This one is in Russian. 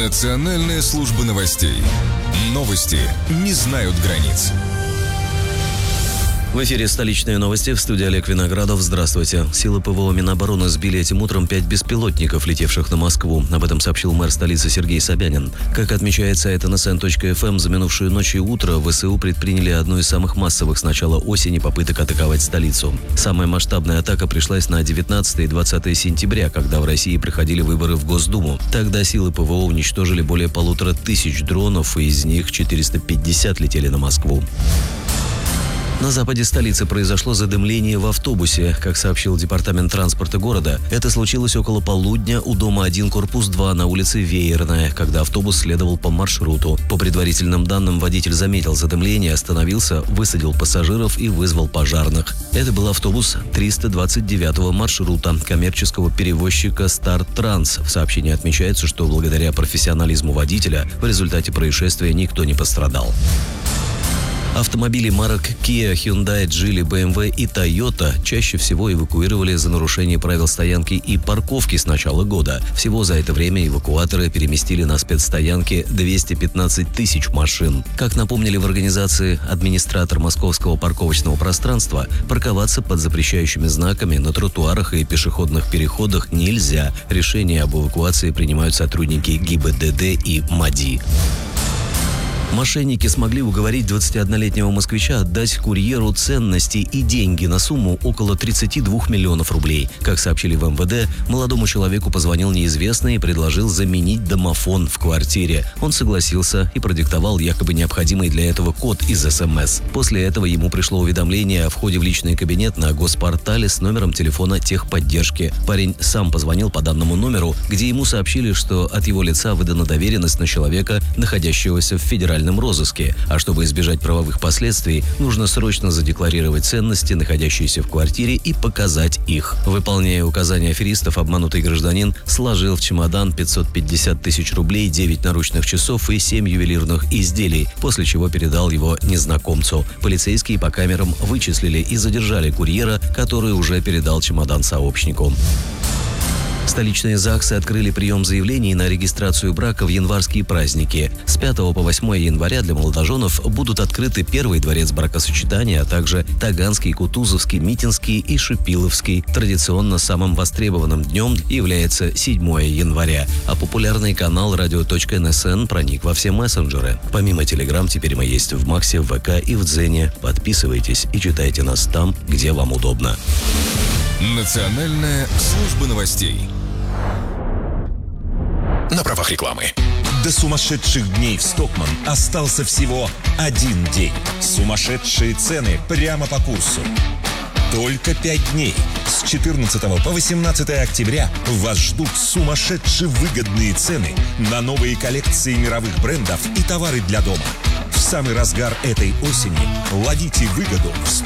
Национальная служба новостей. Новости не знают границ. В эфире столичные новости, в студии Олег Виноградов. Здравствуйте. Силы ПВО Минобороны сбили этим утром 5 беспилотников, летевших на Москву. Об этом сообщил мэр столицы Сергей Собянин. Как отмечает сайт nsn.fm, за минувшую ночь и утро ВСУ предприняли одну из самых массовых с начала осени попыток атаковать столицу. Самая масштабная атака пришлась на 19 и 20 сентября, когда в России проходили выборы в Госдуму. Тогда силы ПВО уничтожили более 1500 дронов, и из них 450 летели на Москву. На западе столицы произошло задымление в автобусе. Как сообщил департамент транспорта города, это случилось около полудня у дома 1, корпус 2 на улице Веерная, когда автобус следовал по маршруту. По предварительным данным, водитель заметил задымление, остановился, высадил пассажиров и вызвал пожарных. Это был автобус 329-го маршрута коммерческого перевозчика «Старт Транс». В сообщении отмечается, что благодаря профессионализму водителя в результате происшествия никто не пострадал. Автомобили марок Kia, Hyundai, Geely, BMW и Toyota чаще всего эвакуировали за нарушение правил стоянки и парковки с начала года. Всего за это время эвакуаторы переместили на спецстоянки 215 тысяч машин. Как напомнили в организации администратор московского парковочного пространства, парковаться под запрещающими знаками на тротуарах и пешеходных переходах нельзя. Решения об эвакуации принимают сотрудники ГИБДД и МАДИ. Мошенники смогли уговорить 21-летнего москвича отдать курьеру ценности и деньги на сумму около 32 миллионов рублей. Как сообщили в МВД, молодому человеку позвонил неизвестный и предложил заменить домофон в квартире. Он согласился и продиктовал якобы необходимый для этого код из СМС. После этого ему пришло уведомление о входе в личный кабинет на госпортале с номером телефона техподдержки. Парень сам позвонил по данному номеру, где ему сообщили, что от его лица выдана доверенность на человека, находящегося в федеральном розыске, а чтобы избежать правовых последствий, нужно срочно задекларировать ценности, находящиеся в квартире, и показать их. Выполняя указания аферистов, обманутый гражданин сложил в чемодан 550 тысяч рублей, 9 наручных часов и 7 ювелирных изделий, после чего передал его незнакомцу. Полицейские по камерам вычислили и задержали курьера, который уже передал чемодан сообщнику. Столичные ЗАГСы открыли прием заявлений на регистрацию брака в январские праздники. С 5 по 8 января для молодоженов будут открыты Первый дворец бракосочетания, а также Таганский, Кутузовский, Митинский и Шипиловский. Традиционно самым востребованным днем является 7 января, а популярный канал radio.nsn проник во все мессенджеры. Помимо Telegram, теперь мы есть в Максе, в ВК и в Дзене. Подписывайтесь и читайте нас там, где вам удобно. Национальная служба новостей. На правах рекламы. До сумасшедших дней в Стокманн остался всего один день. Сумасшедшие цены прямо по курсу. Только 5 дней. С 14 по 18 октября вас ждут сумасшедшие выгодные цены на новые коллекции мировых брендов и товары для дома. В самый разгар этой осени ловите выгоду в